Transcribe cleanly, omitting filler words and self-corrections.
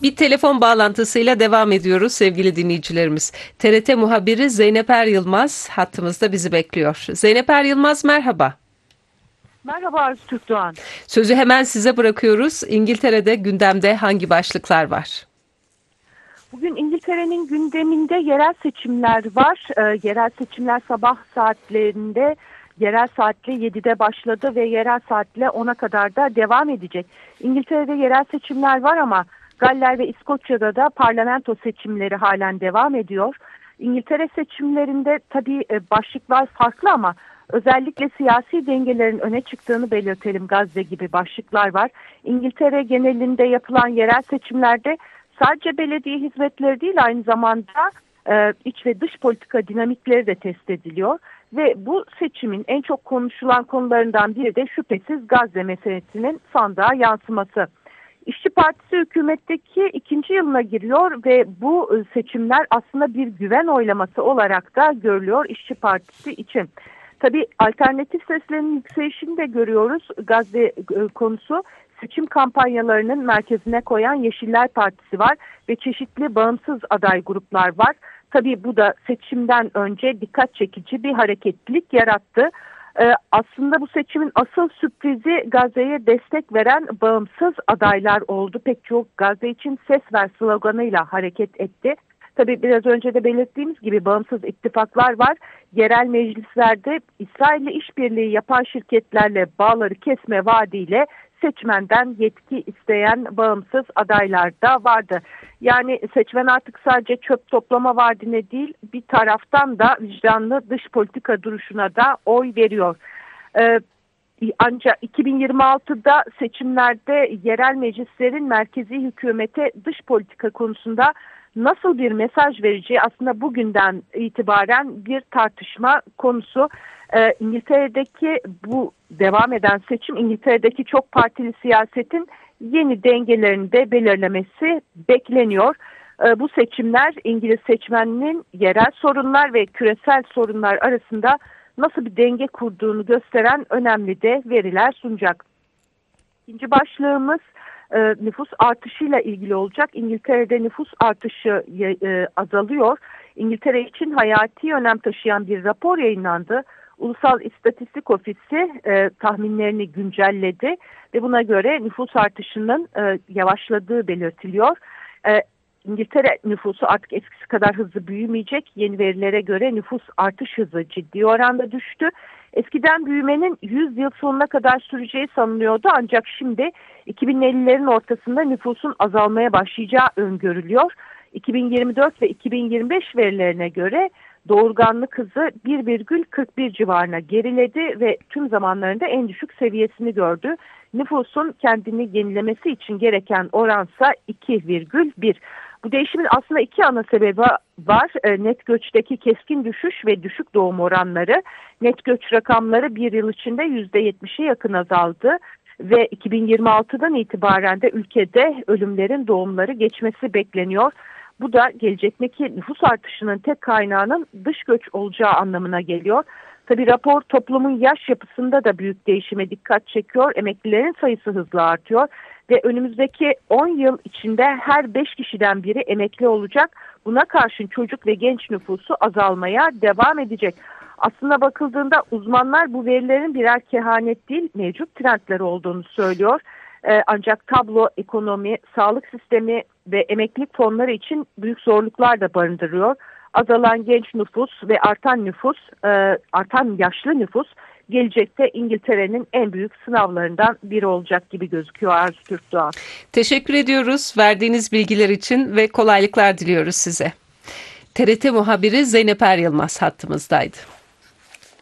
Bir telefon bağlantısıyla devam ediyoruz sevgili dinleyicilerimiz. TRT muhabiri Zeynep Er Yılmaz hattımızda bizi bekliyor. Zeynep Er Yılmaz, merhaba. Merhaba Arzu Türkdoğan. Sözü hemen size bırakıyoruz. İngiltere'de gündemde hangi başlıklar var? Bugün İngiltere'nin gündeminde yerel seçimler var. Yerel seçimler sabah saatlerinde, yerel saatle 7'de başladı ve yerel saatle 10'a kadar da devam edecek. İngiltere'de yerel seçimler var ama Galler ve İskoçya'da da parlamento seçimleri halen devam ediyor. İngiltere seçimlerinde tabii başlıklar farklı ama özellikle siyasi dengelerin öne çıktığını belirtelim. Gazze gibi başlıklar var. İngiltere genelinde yapılan yerel seçimlerde sadece belediye hizmetleri değil, aynı zamanda iç ve dış politika dinamikleri de test ediliyor. Ve bu seçimin en çok konuşulan konularından biri de şüphesiz Gazze meselesinin sandığa yansıması. İşçi Partisi hükümetteki ikinci yılına giriyor ve bu seçimler aslında bir güven oylaması olarak da görülüyor İşçi Partisi için. Tabii alternatif seslerin yükselişini de görüyoruz. Gazze konusu seçim kampanyalarının merkezine koyan Yeşiller Partisi var ve çeşitli bağımsız aday gruplar var. Tabii bu da seçimden önce dikkat çekici bir hareketlilik yarattı. Aslında bu seçimin asıl sürprizi Gazze'ye destek veren bağımsız adaylar oldu. Pek çok Gazze için ses ver sloganıyla hareket etti. Tabii biraz önce de belirttiğimiz gibi bağımsız ittifaklar var. Yerel meclislerde İsrail'le işbirliği yapan şirketlerle bağları kesme vaadiyle seçmenden yetki isteyen bağımsız adaylar da vardı. Yani seçmen artık sadece çöp toplama vaadine değil, bir taraftan da vicdanlı dış politika duruşuna da oy veriyor. Ancak 2026'da seçimlerde yerel meclislerin merkezi hükümete dış politika konusunda nasıl bir mesaj vereceği aslında bugünden itibaren bir tartışma konusu. İngiltere'deki bu devam eden seçim İngiltere'deki çok partili siyasetin yeni dengelerini de belirlemesi bekleniyor. Bu seçimler İngiliz seçmeninin yerel sorunlar ve küresel sorunlar arasında nasıl bir denge kurduğunu gösteren önemli de veriler sunacak. İkinci başlığımız nüfus artışıyla ilgili olacak. İngiltere'de nüfus artışı azalıyor. İngiltere için hayati önem taşıyan bir rapor yayınlandı. Ulusal İstatistik Ofisi tahminlerini güncelledi ve buna göre nüfus artışının yavaşladığı belirtiliyor. İngiltere nüfusu artık eskisi kadar hızlı büyümeyecek. Yeni verilere göre nüfus artış hızı ciddi oranda düştü. Eskiden büyümenin 100 yıl sonuna kadar süreceği sanılıyordu ancak şimdi 2050'lerin ortasında nüfusun azalmaya başlayacağı öngörülüyor. 2024 ve 2025 verilerine göre doğurganlık hızı 1,41 civarına geriledi ve tüm zamanlarında en düşük seviyesini gördü. Nüfusun kendini yenilemesi için gereken oransa 2,1. Bu değişimin aslında iki ana sebebi var. Net göçteki keskin düşüş ve düşük doğum oranları. Net göç rakamları bir yıl içinde %70'e yakın azaldı. Ve 2026'dan itibaren de ülkede ölümlerin doğumları geçmesi bekleniyor. Bu da gelecekteki nüfus artışının tek kaynağının dış göç olacağı anlamına geliyor. Tabii rapor toplumun yaş yapısında da büyük değişime dikkat çekiyor. Emeklilerin sayısı hızla artıyor ve önümüzdeki 10 yıl içinde her 5 kişiden biri emekli olacak. Buna karşın çocuk ve genç nüfusu azalmaya devam edecek. Aslında bakıldığında uzmanlar bu verilerin birer kehanet değil, mevcut trendler olduğunu söylüyor. Ancak tablo ekonomi, sağlık sistemi ve emeklilik fonları için büyük zorluklar da barındırıyor. Azalan genç nüfus ve artan yaşlı nüfus gelecekte İngiltere'nin en büyük sınavlarından biri olacak gibi gözüküyor Arzu Türkdoğan. Teşekkür ediyoruz verdiğiniz bilgiler için ve kolaylıklar diliyoruz size. TRT muhabiri Zeynep Er Yılmaz hattımızdaydı.